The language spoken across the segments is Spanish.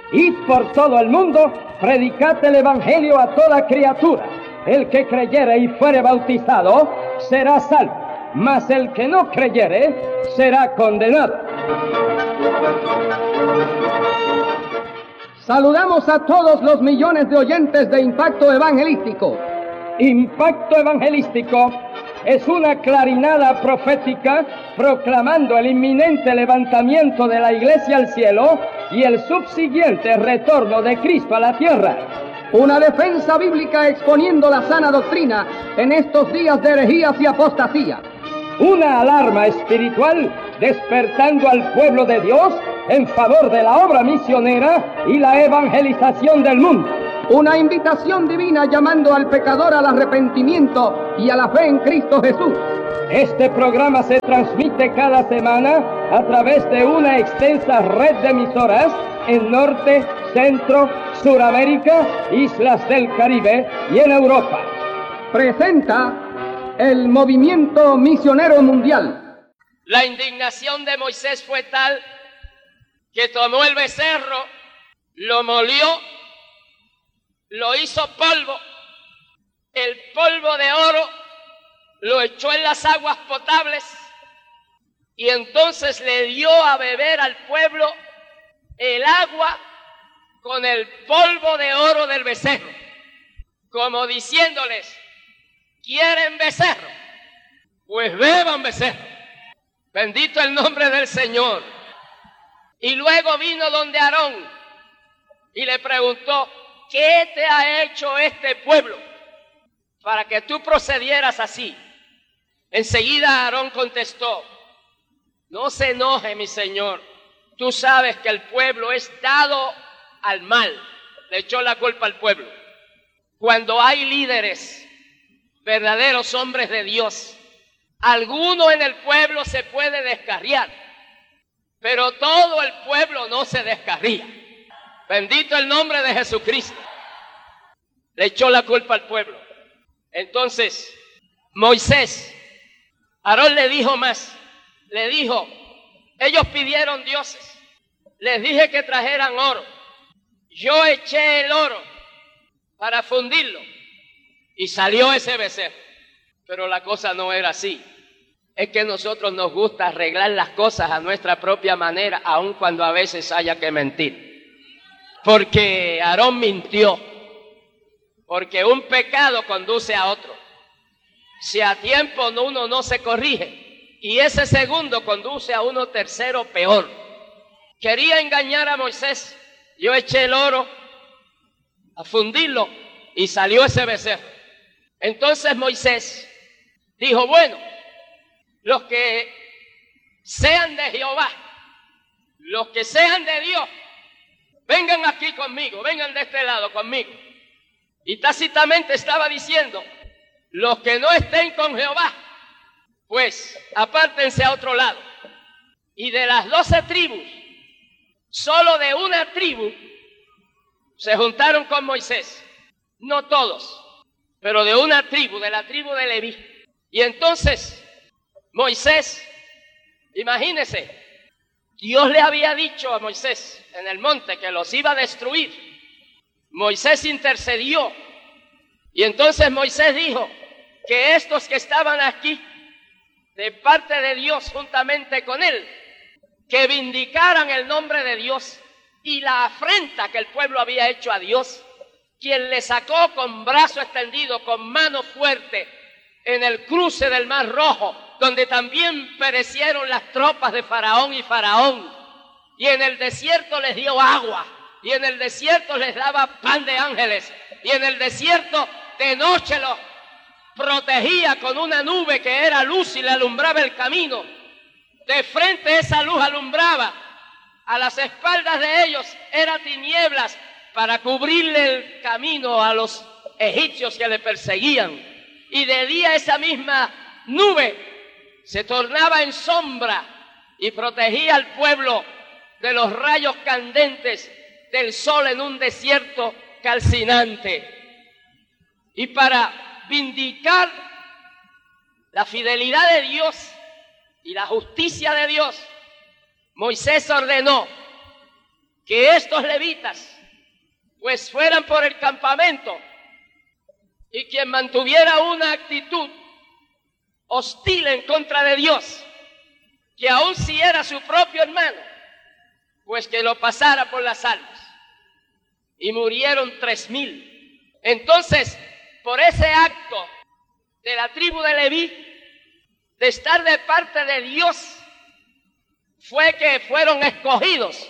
Id por todo el mundo, predicad el evangelio a toda criatura. El que creyere y fuere bautizado será salvo, mas el que no creyere será condenado. Saludamos a todos los millones de oyentes de Impacto Evangelístico. Impacto Evangelístico es una clarinada profética proclamando el inminente levantamiento de la Iglesia al cielo y el subsiguiente retorno de Cristo a la tierra. Una defensa bíblica exponiendo la sana doctrina en estos días de herejías y apostasía. Una alarma espiritual despertando al pueblo de Dios en favor de la obra misionera y la evangelización del mundo. Una invitación divina llamando al pecador al arrepentimiento y a la fe en Cristo Jesús. Este programa se transmite cada semana a través de una extensa red de emisoras en Norte, Centro, Suramérica, Islas del Caribe y en Europa. Presenta el Movimiento Misionero Mundial. La indignación de Moisés fue tal que tomó el becerro, lo molió, lo hizo polvo, el polvo de oro lo echó en las aguas potables y entonces le dio a beber al pueblo el agua con el polvo de oro del becerro, como diciéndoles: ¿quieren becerro? Pues beban becerro. Bendito el nombre del Señor. Y luego vino donde Aarón y le preguntó: ¿qué te ha hecho este pueblo para que tú procedieras así? Enseguida Aarón contestó: no se enoje, mi señor. Tú sabes que el pueblo es dado al mal. Le echó la culpa al pueblo. Cuando hay líderes, verdaderos hombres de Dios, alguno en el pueblo se puede descarriar, pero todo el pueblo no se descarría. Bendito el nombre de Jesucristo. Le echó la culpa al pueblo. Entonces, Moisés, Aarón le dijo más. Le dijo: ellos pidieron dioses. Les dije que trajeran oro. Yo eché el oro para fundirlo y salió ese becerro. Pero la cosa no era así. Es que a nosotros nos gusta arreglar las cosas a nuestra propia manera, aun cuando a veces haya que mentir. Porque Aarón mintió. Porque un pecado conduce a otro. Si a tiempo uno no se corrige, y ese segundo conduce a uno tercero peor. Quería engañar a Moisés. Yo eché el oro a fundirlo y salió ese becerro. Entonces Moisés dijo: bueno, los que sean de Jehová, los que sean de Dios, vengan aquí conmigo, vengan de este lado conmigo. Y tácitamente estaba diciendo: los que no estén con Jehová, pues apártense a otro lado. Y de las 12 tribus, solo de una tribu se juntaron con Moisés. No todos, pero de una tribu, de la tribu de Leví. Y entonces Moisés, imagínese, Dios le había dicho a Moisés en el monte que los iba a destruir. Moisés intercedió y entonces Moisés dijo que estos que estaban aquí de parte de Dios juntamente con él, que vindicaran el nombre de Dios y la afrenta que el pueblo había hecho a Dios, quien le sacó con brazo extendido, con mano fuerte, en el cruce del Mar Rojo, donde también perecieron las tropas de Faraón y Faraón, y en el desierto les dio agua, y en el desierto les daba pan de ángeles, y en el desierto de noche los protegía con una nube que era luz y le alumbraba el camino. De frente esa luz alumbraba, a las espaldas de ellos era tinieblas para cubrirle el camino a los egipcios que le perseguían. Y de día esa misma nube se tornaba en sombra y protegía al pueblo de los rayos candentes del sol en un desierto calcinante. Y para vindicar la fidelidad de Dios y la justicia de Dios, Moisés ordenó que estos levitas pues fueran por el campamento, y quien mantuviera una actitud hostil en contra de Dios, que aun si era su propio hermano, pues que lo pasara por las armas. Y murieron 3,000. Entonces, por ese acto de la tribu de Leví, de estar de parte de Dios, fue que fueron escogidos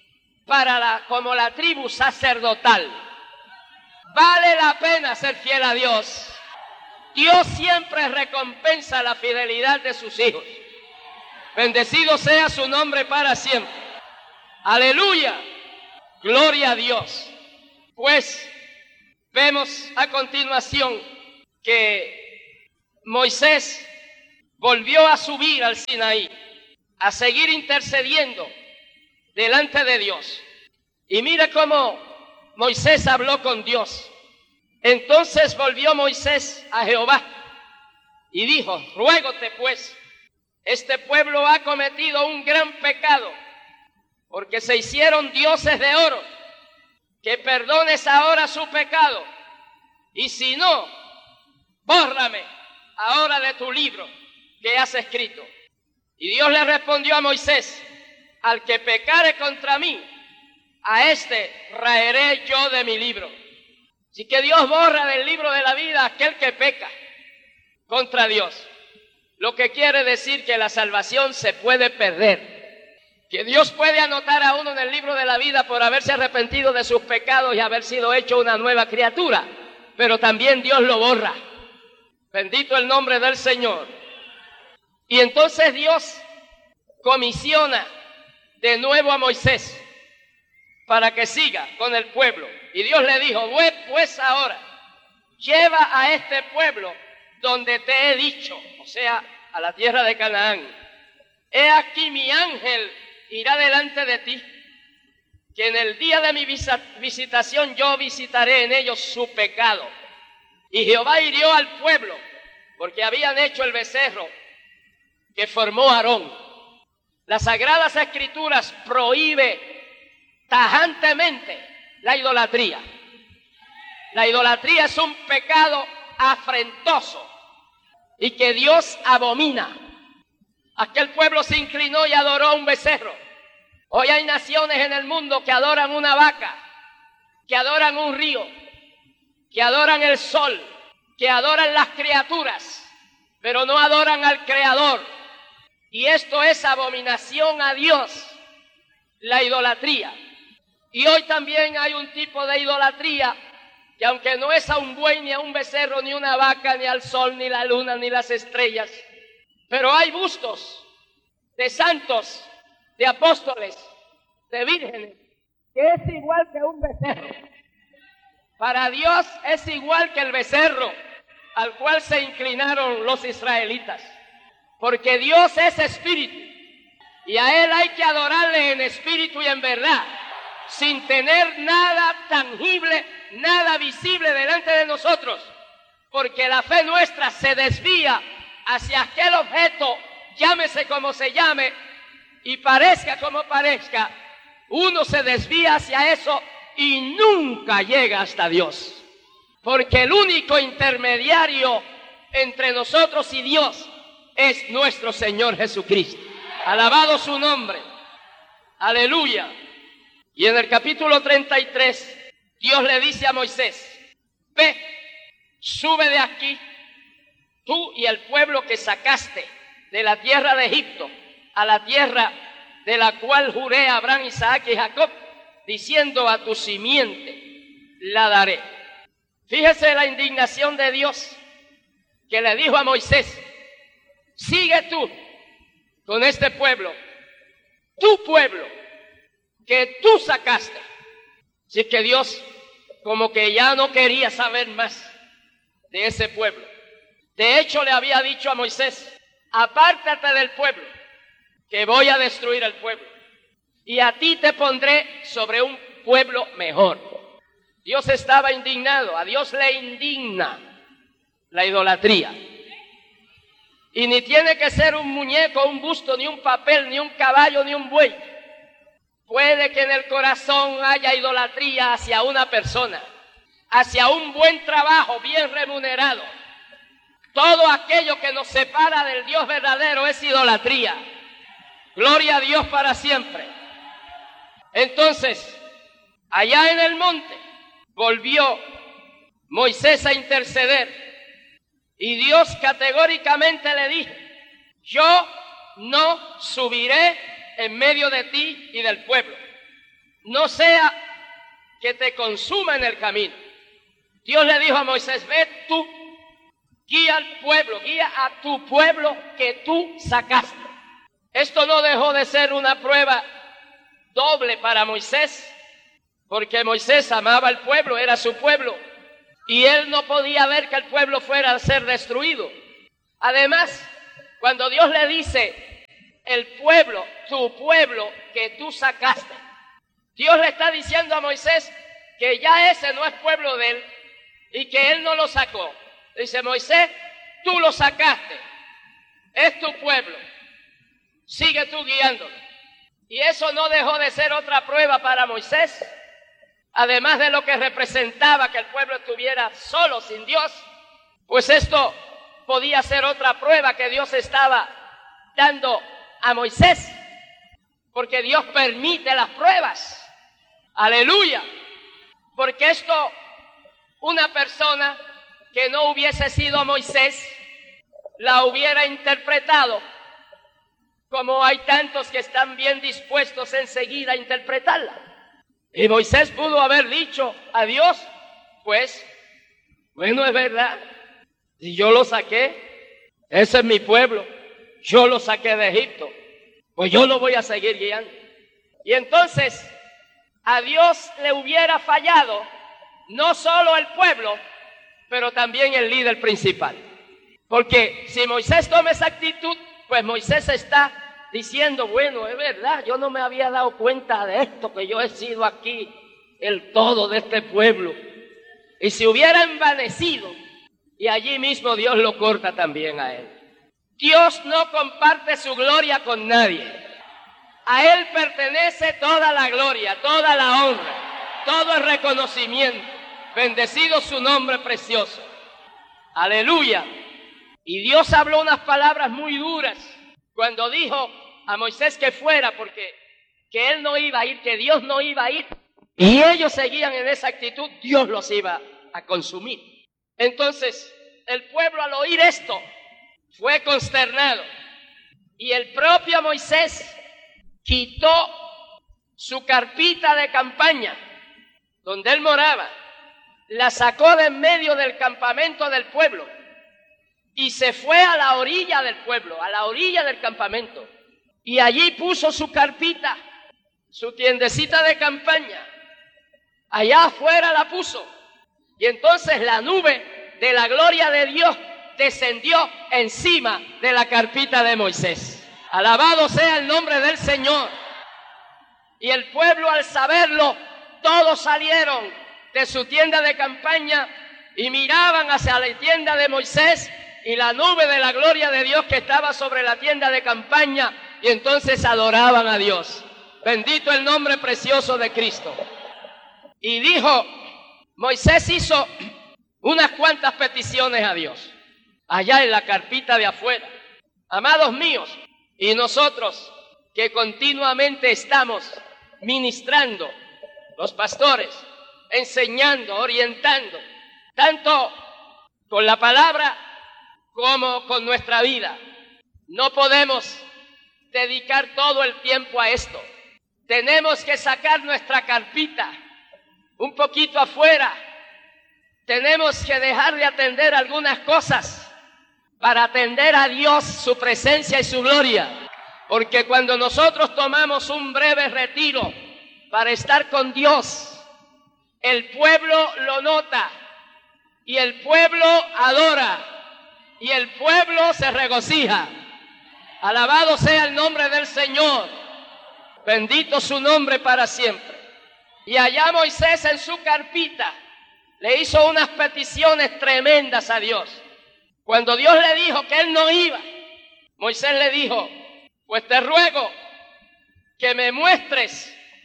como la tribu sacerdotal. Vale la pena ser fiel a Dios. Dios siempre recompensa la fidelidad de sus hijos. Bendecido sea su nombre para siempre. Aleluya. Gloria a Dios. Pues vemos a continuación que Moisés volvió a subir al Sinaí, a seguir intercediendo delante de Dios. Y mira cómo Moisés habló con Dios. Entonces volvió Moisés a Jehová y dijo: ruégote pues, este pueblo ha cometido un gran pecado, porque se hicieron dioses de oro, que perdones ahora su pecado, y si no, bórrame ahora de tu libro que has escrito. Y Dios le respondió a Moisés: al que pecare contra mí, a este raeré yo de mi libro. Así que Dios borra del libro de la vida a aquel que peca contra Dios. Lo que quiere decir que la salvación se puede perder, que Dios puede anotar a uno en el libro de la vida por haberse arrepentido de sus pecados y haber sido hecho una nueva criatura, pero también Dios lo borra. Bendito el nombre del Señor. Y entonces Dios comisiona de nuevo a Moisés para que siga con el pueblo. Y Dios le dijo: ve pues ahora, lleva a este pueblo donde te he dicho, o sea, a la tierra de Canaán. He aquí mi ángel irá delante de ti, que en el día de mi visitación yo visitaré en ellos su pecado. Y Jehová hirió al pueblo, porque habían hecho el becerro que formó Aarón. Las Sagradas Escrituras prohíbe tajantemente la idolatría. La idolatría es un pecado afrentoso y que Dios abomina. Aquel pueblo se inclinó y adoró a un becerro. Hoy hay naciones en el mundo que adoran una vaca, que adoran un río, que adoran el sol, que adoran las criaturas, pero no adoran al Creador. Y esto es abominación a Dios, la idolatría. Y hoy también hay un tipo de idolatría que, aunque no es a un buey, ni a un becerro, ni una vaca, ni al sol, ni la luna, ni las estrellas, pero hay bustos de santos, de apóstoles, de vírgenes, que es igual que un becerro. Para Dios es igual que el becerro al cual se inclinaron los israelitas, porque Dios es espíritu y a Él hay que adorarle en espíritu y en verdad, sin tener nada tangible, nada visible delante de nosotros, porque la fe nuestra se desvía hacia aquel objeto, llámese como se llame y parezca como parezca. Uno se desvía hacia eso y nunca llega hasta Dios, porque el único intermediario entre nosotros y Dios es nuestro Señor Jesucristo. Alabado su nombre. Aleluya. Y en el capítulo 33, Dios le dice a Moisés: ve, sube de aquí, tú y el pueblo que sacaste de la tierra de Egipto, a la tierra de la cual juré a Abraham, Isaac y Jacob, diciendo: a tu simiente la daré. Fíjese la indignación de Dios, que le dijo a Moisés: sigue tú con este pueblo, tu pueblo, que tú sacaste. Así que Dios como que ya no quería saber más de ese pueblo. De hecho, le había dicho a Moisés: apártate del pueblo, que voy a destruir el pueblo, y a ti te pondré sobre un pueblo mejor. Dios estaba indignado. A Dios le indigna la idolatría. Y ni tiene que ser un muñeco, un busto, ni un papel, ni un caballo, ni un buey. Puede que en el corazón haya idolatría hacia una persona, hacia un buen trabajo bien remunerado. Todo aquello que nos separa del Dios verdadero es idolatría. Gloria a Dios para siempre. Entonces, allá en el monte, volvió Moisés a interceder y Dios categóricamente le dijo: yo no subiré en medio de ti y del pueblo, no sea que te consuma en el camino. Dios le dijo a Moisés: ve tú, guía al pueblo, guía a tu pueblo que tú sacaste. Esto no dejó de ser una prueba doble para Moisés, porque Moisés amaba al pueblo, era su pueblo, y él no podía ver que el pueblo fuera a ser destruido. Además, cuando Dios le dice: el pueblo, tu pueblo que tú sacaste, Dios le está diciendo a Moisés que ya ese no es pueblo de él y que él no lo sacó. Dice: Moisés, tú lo sacaste, es tu pueblo, sigue tú guiándolo. Y eso no dejó de ser otra prueba para Moisés, además de lo que representaba que el pueblo estuviera solo, sin Dios, pues esto podía ser otra prueba que Dios estaba dando a Moisés, porque Dios permite las pruebas. Aleluya. Porque esto, una persona que no hubiese sido Moisés, la hubiera interpretado como hay tantos que están bien dispuestos enseguida a interpretarla. Y Moisés pudo haber dicho a Dios: pues, bueno, es verdad, si yo lo saqué, ese es mi pueblo, yo lo saqué de Egipto, pues yo lo voy a seguir guiando. Y entonces a Dios le hubiera fallado no solo el pueblo, pero también el líder principal. Porque si Moisés toma esa actitud, pues Moisés está diciendo: bueno, es verdad, yo no me había dado cuenta de esto, que yo he sido aquí el todo de este pueblo. Y se hubiera envanecido, y allí mismo Dios lo corta también a él. Dios no comparte su gloria con nadie. A Él pertenece toda la gloria, toda la honra, todo el reconocimiento. Bendecido su nombre precioso. Aleluya. Y Dios habló unas palabras muy duras cuando dijo a Moisés que fuera, porque que él no iba a ir, que Dios no iba a ir. Y ellos seguían en esa actitud, Dios los iba a consumir. Entonces, el pueblo al oír esto fue consternado. Y el propio Moisés quitó su carpita de campaña, donde él moraba, la sacó de en medio del campamento del pueblo y se fue a la orilla del pueblo, a la orilla del campamento. Y allí puso su carpita, su tiendecita de campaña. Allá afuera la puso. Y entonces la nube de la gloria de Dios descendió encima de la carpita de Moisés. Alabado sea el nombre del Señor. Y el pueblo, al saberlo, todos salieron de su tienda de campaña y miraban hacia la tienda de Moisés y la nube de la gloria de Dios que estaba sobre la tienda de campaña, y entonces adoraban a Dios. Bendito el nombre precioso de Cristo. Y dijo, Moisés hizo unas cuantas peticiones a Dios, allá en la carpita de afuera. Amados míos, y nosotros que continuamente estamos ministrando, los pastores, enseñando, orientando, tanto con la palabra como con nuestra vida, no podemos dedicar todo el tiempo a esto. Tenemos que sacar nuestra carpita un poquito afuera. Tenemos que dejar de atender algunas cosas para atender a Dios, su presencia y su gloria. Porque cuando nosotros tomamos un breve retiro para estar con Dios, el pueblo lo nota y el pueblo adora y el pueblo se regocija. Alabado sea el nombre del Señor. Bendito su nombre para siempre. Y allá Moisés en su carpita le hizo unas peticiones tremendas a Dios. Cuando Dios le dijo que él no iba, Moisés le dijo, pues te ruego que me muestres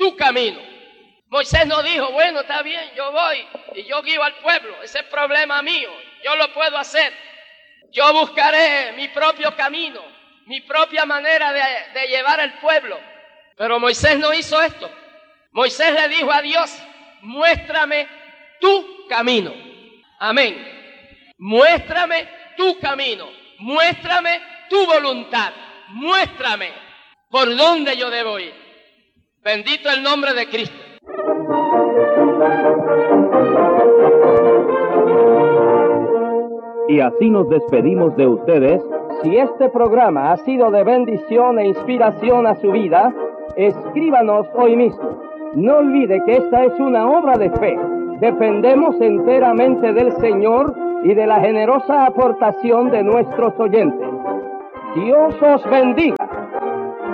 tu camino. Moisés no dijo, bueno, está bien, yo voy y yo guío al pueblo, ese es problema mío, yo lo puedo hacer. Yo buscaré mi propio camino, mi propia manera de llevar al pueblo. Pero Moisés no hizo esto. Moisés le dijo a Dios, muéstrame tu camino. Amén. Muéstrame tu camino, muéstrame tu voluntad, muéstrame por dónde yo debo ir. Bendito el nombre de Cristo. Y así nos despedimos de ustedes. Si este programa ha sido de bendición e inspiración a su vida, escríbanos hoy mismo. No olvide que esta es una obra de fe. Dependemos enteramente del Señor y de la generosa aportación de nuestros oyentes. Dios os bendiga.